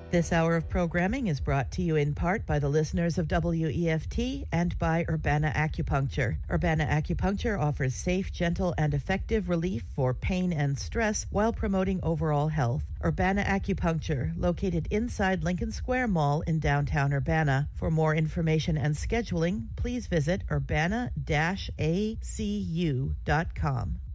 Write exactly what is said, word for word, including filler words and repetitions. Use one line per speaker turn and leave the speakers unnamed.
This hour of programming is brought to you in part by the listeners of W E F T and by Urbana Acupuncture. Urbana Acupuncture offers safe, gentle, and effective relief for pain and stress while promoting overall health. Urbana Acupuncture, located inside Lincoln Square Mall in downtown Urbana. For more information and scheduling, please visit urbana dash a c u dot com.